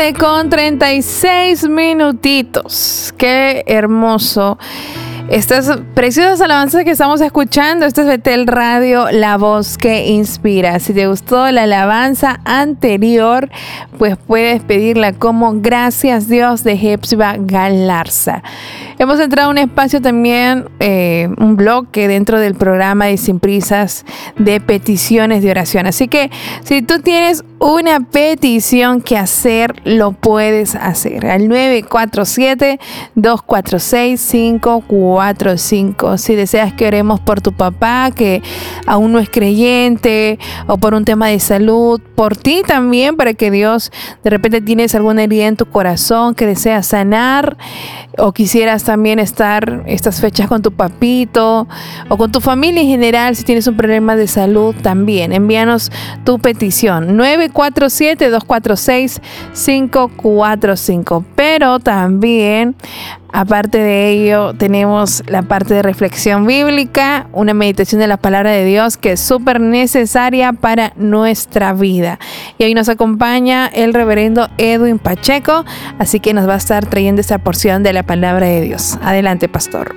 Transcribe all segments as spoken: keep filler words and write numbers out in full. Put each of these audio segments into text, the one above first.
Con treinta y seis minutitos. Qué hermoso. Estas preciosas alabanzas que estamos escuchando, esto es Betel Radio, la voz que inspira. Si te gustó la alabanza anterior, pues puedes pedirla como Gracias Dios de Hepzibah Galarza. Hemos entrado a un espacio también, eh, un bloque dentro del programa de Sin Prisas de peticiones de oración. Así que si tú tienes una petición que hacer, lo puedes hacer al nueve cuatro siete, dos cuatro seis, cinco cuatro cinco. Si deseas que oremos por tu papá que aún no es creyente, o por un tema de salud, por ti también, para que Dios, de repente tienes alguna herida en tu corazón que deseas sanar, o quisieras también estar estas fechas con tu papito o con tu familia en general, si tienes un problema de salud también, envíanos tu petición nueve cuatro siete, dos cuatro seis, cinco cuatro cinco. Pero también, aparte de ello, tenemos la parte de reflexión bíblica, una meditación de la palabra de Dios que es súper necesaria para nuestra vida. Y hoy nos acompaña el reverendo Edwin Pacheco, así que nos va a estar trayendo esta porción de la palabra de Dios. Adelante, pastor.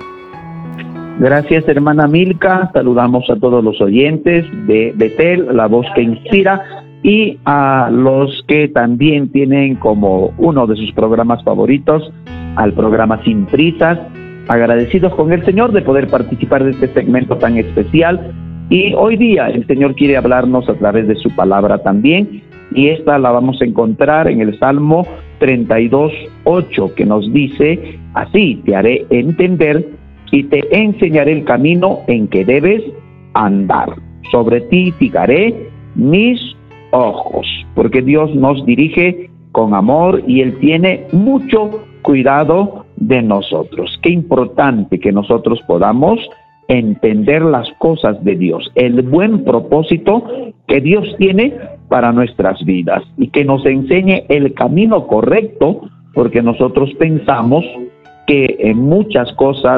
Gracias, hermana Milka. Saludamos a todos los oyentes de Betel, la voz que inspira, y a los que también tienen como uno de sus programas favoritos al programa Sin Prisas. Agradecidos con el Señor de poder participar de este segmento tan especial. Y hoy día el Señor quiere hablarnos a través de su palabra también, y esta la vamos a encontrar en el Salmo treinta y dos, ocho, que nos dice así: te haré entender y te enseñaré el camino en que debes andar. Sobre ti fijaré mis ojos, porque Dios nos dirige con amor y Él tiene mucho cuidado de nosotros. Qué importante que nosotros podamos entender las cosas de Dios, el buen propósito que Dios tiene para nuestras vidas, y que nos enseñe el camino correcto, porque nosotros pensamos que en muchas cosas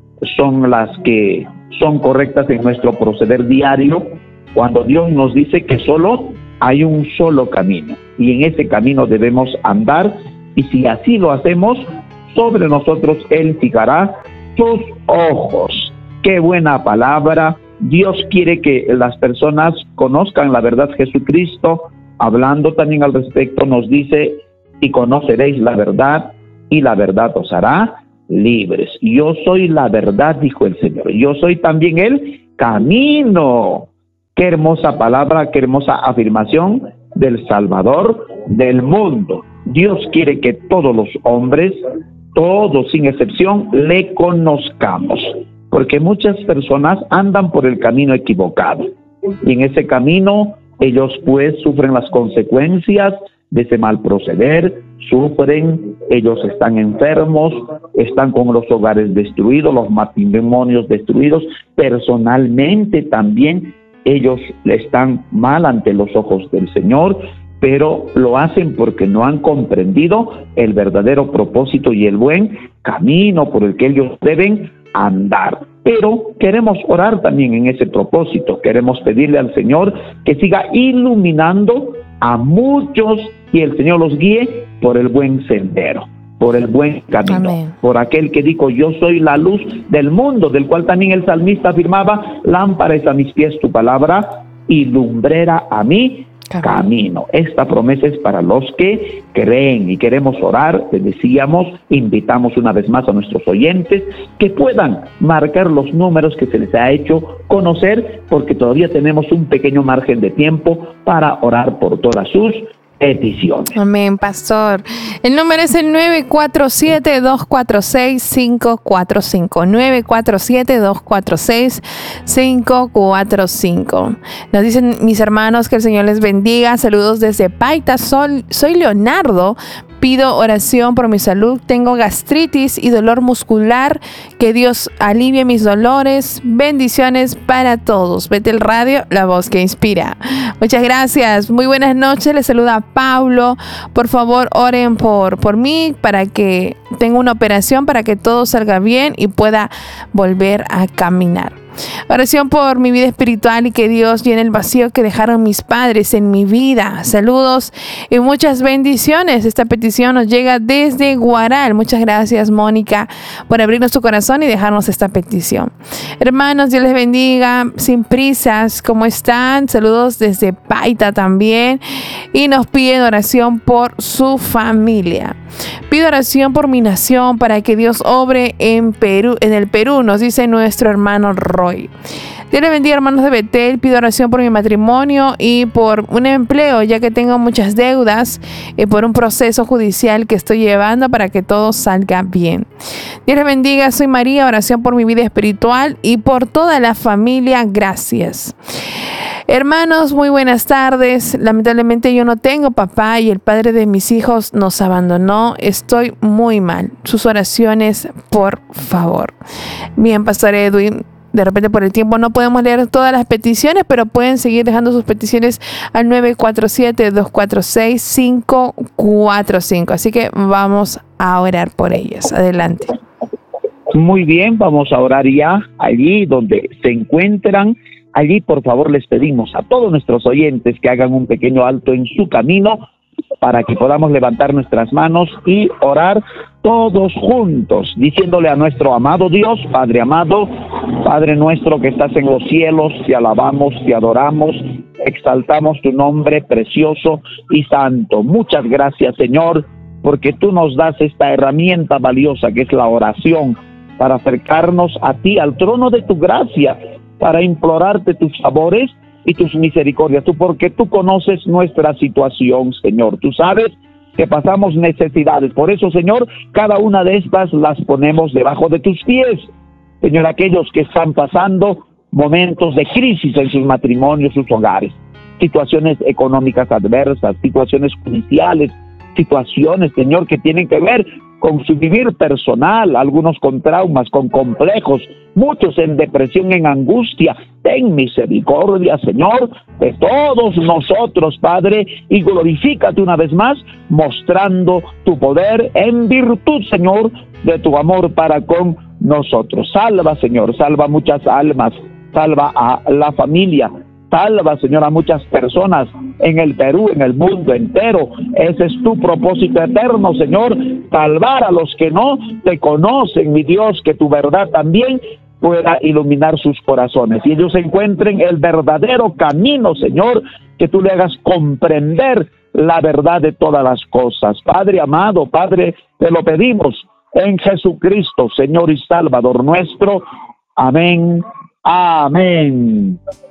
son las que son correctas en nuestro proceder diario, cuando Dios nos dice que solo hay un solo camino, y en ese camino debemos andar, y si así lo hacemos, sobre nosotros Él fijará sus ojos. Qué buena palabra. Dios quiere que las personas conozcan la verdad. Jesucristo, hablando también al respecto, nos dice: y conoceréis la verdad, y la verdad os hará libres. Yo soy la verdad, dijo el Señor. Yo soy también el camino. Qué hermosa palabra, qué hermosa afirmación del Salvador del mundo. Dios quiere que todos los hombres, todos sin excepción, le conozcamos, porque muchas personas andan por el camino equivocado, y en ese camino ellos pues sufren las consecuencias de ese mal proceder, sufren, ellos están enfermos, están con los hogares destruidos, los matrimonios destruidos, personalmente también ellos están mal ante los ojos del Señor, pero lo hacen porque no han comprendido el verdadero propósito y el buen camino por el que ellos deben andar. Pero queremos orar también en ese propósito, queremos pedirle al Señor que siga iluminando a muchos y el Señor los guíe por el buen sendero, por el buen camino. Amén. Por aquel que dijo: yo soy la luz del mundo, del cual también el salmista afirmaba: lámpara es a mis pies tu palabra y lumbrera a mí camino. Esta promesa es para los que creen, y queremos orar. Les decíamos, invitamos una vez más a nuestros oyentes que puedan marcar los números que se les ha hecho conocer, porque todavía tenemos un pequeño margen de tiempo para orar por todas sus peticiones. Amén, pastor. El número es el nueve cuatro siete, dos cuatro seis, cinco cuatro cinco. nueve cuatro siete, dos cuatro seis, cinco cuatro cinco. Nos dicen mis hermanos que el Señor les bendiga. Saludos desde Paita. Sol, soy Leonardo. Pido oración por mi salud. Tengo gastritis y dolor muscular. Que Dios alivie mis dolores. Bendiciones para todos. Betel Radio, la voz que inspira. Muchas gracias. Muy buenas noches. Les saluda Pablo. Por favor, oren por, por mí para que tenga una operación, para que todo salga bien y pueda volver a caminar. Oración por mi vida espiritual y que Dios llene el vacío que dejaron mis padres en mi vida. Saludos y muchas bendiciones. Esta petición nos llega desde Guaral. Muchas gracias, Mónica, por abrirnos tu corazón y dejarnos esta petición. Hermanos, Dios les bendiga. Sin prisas, ¿cómo están? Saludos desde Paita también. Y nos piden oración por su familia. Pido oración por mi nación para que Dios obre en Perú, en el Perú, nos dice nuestro hermano Roy. Dios les bendiga, hermanos de Betel. Pido oración por mi matrimonio y por un empleo, ya que tengo muchas deudas, y por un proceso judicial que estoy llevando para que todo salga bien. Dios les bendiga. Soy María. Oración por mi vida espiritual y por toda la familia. Gracias. Hermanos, muy buenas tardes. Lamentablemente yo no tengo papá y el padre de mis hijos nos abandonó. Estoy muy mal. Sus oraciones, por favor. Bien, Pastor Edwin. De repente por el tiempo no podemos leer todas las peticiones, pero pueden seguir dejando sus peticiones al nueve cuatro siete, dos cuatro seis, cinco cuatro cinco. Así que vamos a orar por ellas. Adelante. Muy bien, vamos a orar ya allí donde se encuentran. Allí, por favor, les pedimos a todos nuestros oyentes que hagan un pequeño alto en su camino para que podamos levantar nuestras manos y orar todos juntos, diciéndole a nuestro amado Dios: Padre amado, Padre nuestro que estás en los cielos, te alabamos, te adoramos, exaltamos tu nombre precioso y santo. Muchas gracias, Señor, porque tú nos das esta herramienta valiosa que es la oración, para acercarnos a ti, al trono de tu gracia, para implorarte tus favores y tus misericordias. Tú, porque tú conoces nuestra situación, Señor. Tú sabes que pasamos necesidades. Por eso, Señor, cada una de estas las ponemos debajo de tus pies. Señor, aquellos que están pasando momentos de crisis en sus matrimonios, sus hogares, situaciones económicas adversas, situaciones judiciales, situaciones, Señor, que tienen que ver con su vivir personal, algunos con traumas, con complejos, muchos en depresión, en angustia. Ten misericordia, Señor, de todos nosotros, Padre, y glorifícate una vez más, mostrando tu poder en virtud, Señor, de tu amor para con nosotros. Salva, Señor, salva muchas almas, salva a la familia, salva, Señor, a muchas personas en el Perú, en el mundo entero. Ese es tu propósito eterno, Señor, salvar a los que no te conocen, mi Dios, que tu verdad también pueda iluminar sus corazones y ellos encuentren el verdadero camino, Señor, que tú le hagas comprender la verdad de todas las cosas. Padre amado, Padre, te lo pedimos en Jesucristo, Señor y Salvador nuestro. Amén. Amén.